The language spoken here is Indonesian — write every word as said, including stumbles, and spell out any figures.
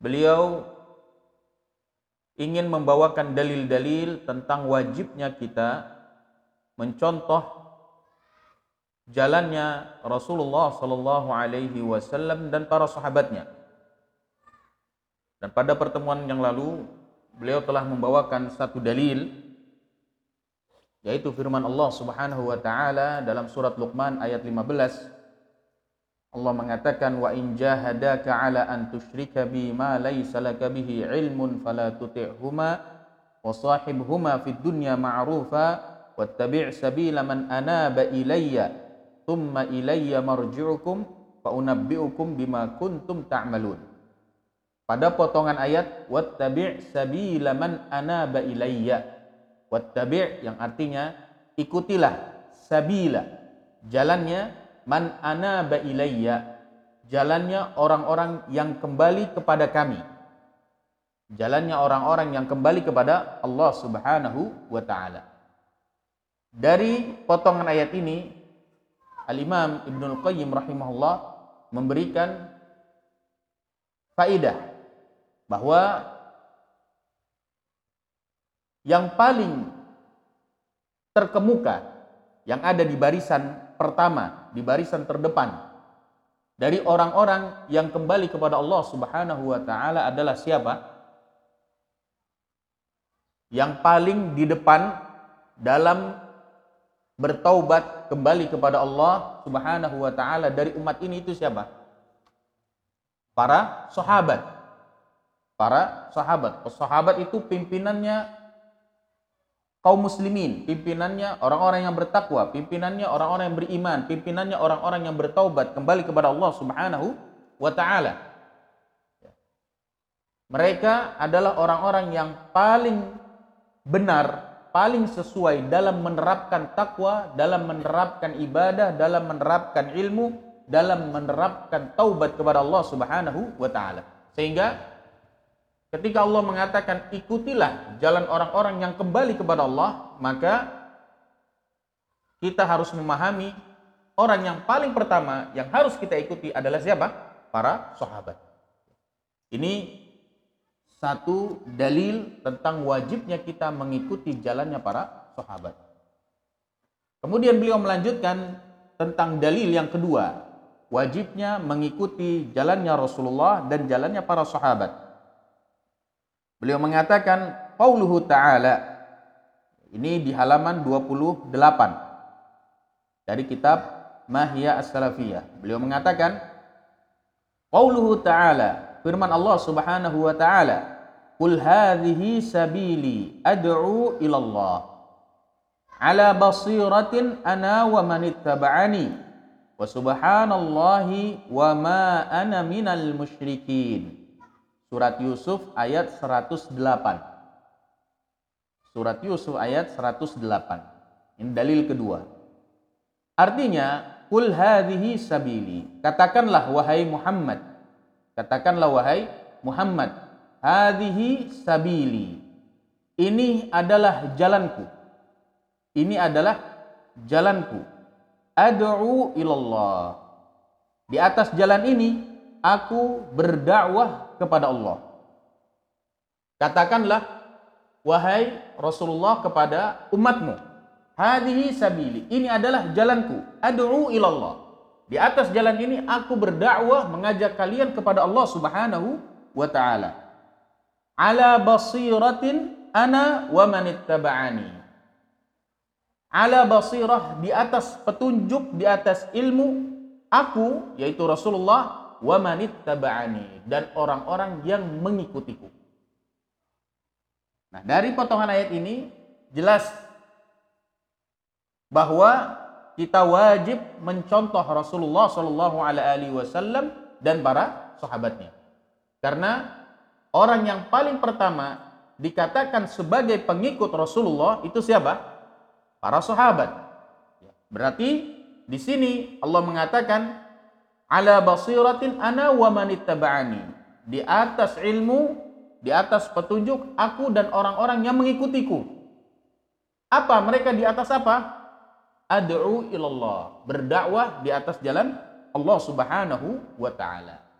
beliau ingin membawakan dalil-dalil tentang wajibnya kita mencontoh jalannya Rasulullah sallallahu alaihi wasallam dan para sahabatnya. Dan pada pertemuan yang lalu beliau telah membawakan satu dalil, yaitu firman Allah Subhanahu wa taala dalam surat Luqman ayat lima belas. Allah mengatakan, wa in jahadaka ala an tusyrika bi ma laysa laka bihi ilmun fala tuti'huma wa sahibhuma fid dunya ma'rufa wattabi' sabila man anaba ilayya thumma ilayya marji'ukum fa unabbi'ukum bima kuntum ta'malun. Pada potongan ayat wattabi' sabila man anaba ilayya, wattabi' yang artinya ikutilah, sabila jalannya, man anaba ilayya jalannya orang-orang yang kembali kepada kami, jalannya orang-orang yang kembali kepada Allah Subhanahu wa taala. Dari potongan ayat ini Al-Imam Ibnul Qayyim rahimahullah memberikan faidah bahwa yang paling terkemuka, yang ada di barisan pertama, di barisan terdepan dari orang-orang yang kembali kepada Allah Subhanahu wa taala adalah siapa? Yang paling di depan dalam bertaubat kembali kepada Allah Subhanahu wa taala dari umat ini itu siapa? Para sahabat. Para sahabat. Sahabat itu pimpinannya kaum muslimin, pimpinannya orang-orang yang bertakwa, pimpinannya orang-orang yang beriman, pimpinannya orang-orang yang bertaubat kembali kepada Allah Subhanahu wa taala. Mereka adalah orang-orang yang paling benar, paling sesuai dalam menerapkan takwa, dalam menerapkan ibadah, dalam menerapkan ilmu, dalam menerapkan taubat kepada Allah Subhanahu wa taala. Sehingga ketika Allah mengatakan ikutilah jalan orang-orang yang kembali kepada Allah, maka kita harus memahami orang yang paling pertama yang harus kita ikuti adalah siapa? Para sahabat. Ini satu dalil tentang wajibnya kita mengikuti jalannya para sahabat. Kemudian beliau melanjutkan tentang dalil yang kedua, wajibnya mengikuti jalannya Rasulullah dan jalannya para sahabat. Beliau mengatakan qauluhu ta'ala, ini di halaman dua puluh delapan dari kitab Mahya As-Salafiyah. Beliau mengatakan qauluhu ta'ala, firman Allah Subhanahu wa taala, qul hadhihi sabili ad'u ila Allah ala basiratin ana wa man ittaba'ani wa subhanallahi wa ma ana minal musyrikin. Surat Yusuf ayat seratus delapan. Surat Yusuf ayat seratus delapan. Ini dalil kedua. Artinya, qul hadhihi sabili. Katakanlah wahai Muhammad. Katakanlah wahai Muhammad, hadhihi sabili. Ini adalah jalanku. Ini adalah jalanku. Ad'u ilallah. Di atas jalan ini aku berdakwah kepada Allah. Katakanlah wahai Rasulullah kepada umatmu, hadhihi sabili, ini adalah jalanku, ad'u ilallah. Di atas jalan ini aku berdakwah mengajak kalian kepada Allah Subhanahu wa taala. Ala basiratin ana wa man ittaba'ani. Ala basirah, di atas petunjuk, di atas ilmu, aku yaitu Rasulullah, wa manittaba'ani, dan orang-orang yang mengikutiku. Nah, dari potongan ayat ini jelas bahwa kita wajib mencontoh Rasulullah sallallahu alaihi wasallam dan para sahabatnya. Karena orang yang paling pertama dikatakan sebagai pengikut Rasulullah itu siapa? Para sahabat. Berarti di sini Allah mengatakan ala basiratin ana wa man ittaba'ani. Di atas ilmu, di atas petunjuk aku dan orang-orang yang mengikutiku. Apa mereka di atas apa? Ad'u ilallah, berdakwah di atas jalan Allah Subhanahu wa taala.